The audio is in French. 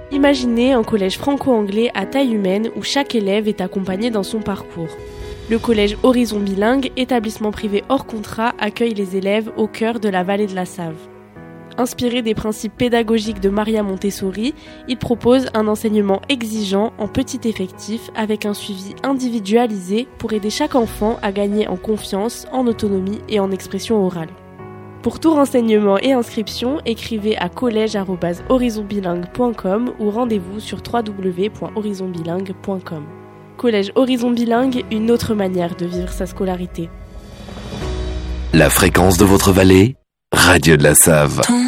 Imaginez un collège franco-anglais à taille humaine où chaque élève est accompagné dans son parcours. Le collège Horizon Bilingue, établissement privé hors contrat, accueille les élèves au cœur de la vallée de la Save. Inspiré des principes pédagogiques de Maria Montessori, il propose un enseignement exigeant en petit effectif avec un suivi individualisé pour aider chaque enfant à gagner en confiance, en autonomie et en expression orale. Pour tout renseignement et inscription, écrivez à collège@horizonbilingue.com ou rendez-vous sur www.horizonbilingue.com. Collège Horizon Bilingue, une autre manière de vivre sa scolarité. La fréquence de votre vallée, Radio de la Save.